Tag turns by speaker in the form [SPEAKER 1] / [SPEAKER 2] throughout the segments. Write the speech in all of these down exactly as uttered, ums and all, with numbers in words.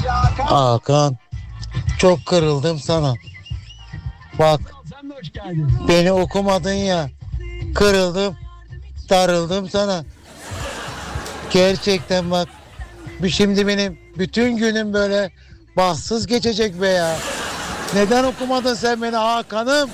[SPEAKER 1] Hakan, çok kırıldım sana. Bak, beni okumadın ya. Kırıldım, darıldım sana. Gerçekten bak. Şimdi benim bütün günüm böyle bahtsız geçecek be ya. Neden okumadın sen beni Hakan'ım?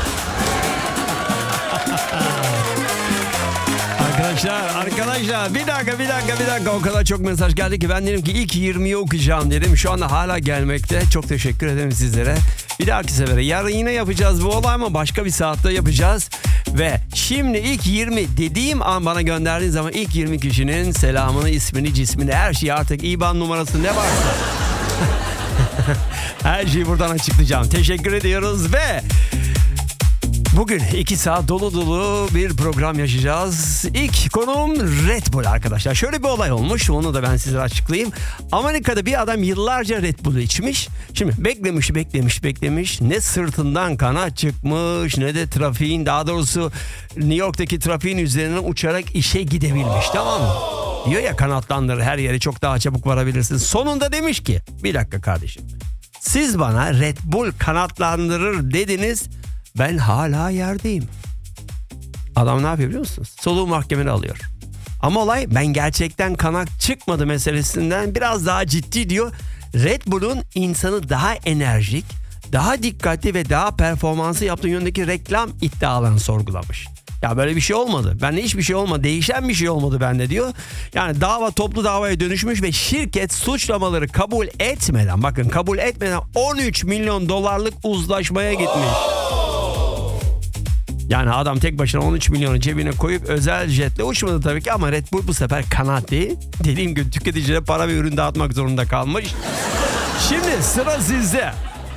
[SPEAKER 2] Arkadaşlar, arkadaşlar bir dakika bir dakika bir dakika o kadar çok mesaj geldi ki ben dedim ki ilk yirmiyi okuyacağım dedim. Şu anda hala gelmekte. Çok teşekkür ederim sizlere. Bir dahaki sefere yarın yine yapacağız bu olay ama başka bir saatte yapacağız. Ve şimdi ilk yirmi dediğim an bana gönderdiğin zaman ilk yirmi kişinin selamını, ismini, cismini, her şeyi artık İ B A N numarası ne varsa her şeyi buradan açıklayacağım. Teşekkür ediyoruz ve bugün iki saat dolu dolu bir program yaşayacağız. İlk konuğum Red Bull arkadaşlar. Şöyle bir olay olmuş. Onu da ben size açıklayayım. Amerika'da bir adam yıllarca Red Bull içmiş. Şimdi beklemiş, beklemiş, beklemiş. Ne sırtından kanat çıkmış ne de trafiğin, daha doğrusu New York'taki trafiğin üzerinden uçarak işe gidebilmiş. Tamam mı? Diyor ya kanatlandır her yere çok daha çabuk varabilirsin. Sonunda demiş ki bir dakika kardeşim. Siz bana Red Bull kanatlandırır dediniz. Ben hala yerdeyim. Adam ne yapıyor biliyor musunuz? Soluğu mahkemede alıyor. Ama olay ben gerçekten kanat çıkmadı meselesinden biraz daha ciddi diyor. Red Bull'un insanı daha enerjik, daha dikkatli ve daha performansı yaptığı yönündeki reklam iddialarını sorgulamış. Ya böyle bir şey olmadı. Bende hiçbir şey olmadı. Değişen bir şey olmadı bende diyor. Yani dava toplu davaya dönüşmüş ve şirket suçlamaları kabul etmeden, bakın kabul etmeden on üç milyon dolarlık uzlaşmaya gitmiş. Yani adam tek başına on üç milyonu cebine koyup özel jetle uçmadı tabii ki ama Red Bull bu sefer kanatlı. Dediğim gibi tüketicilere para ve ürün dağıtmak zorunda kalmış. Şimdi sıra sizde.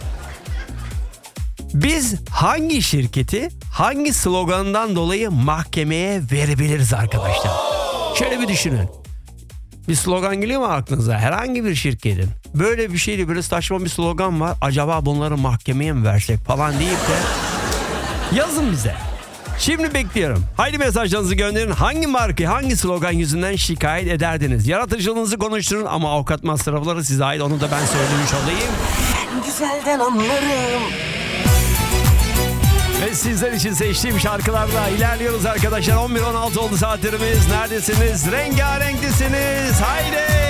[SPEAKER 2] Biz hangi şirketi hangi sloganından dolayı mahkemeye verebiliriz arkadaşlar? Şöyle bir düşünün. Bir slogan geliyor mu aklınıza? Herhangi bir şirketin. Böyle bir şeydi, böyle saçma bir slogan var. Acaba bunları mahkemeye mi versek falan deyip de yazın bize. Şimdi bekliyorum. Haydi mesajlarınızı gönderin. Hangi markayı, hangi slogan yüzünden şikayet ederdiniz? Yaratıcılığınızı konuşturun ama avukat masrafları size ait. Onu da ben söylemiş olayım.
[SPEAKER 3] En güzelden anlarım.
[SPEAKER 2] Ve sizler için seçtiğim şarkılarla ilerliyoruz arkadaşlar. on bir on altı oldu saatlerimiz. Neredesiniz? Rengarenklisiniz. Haydi.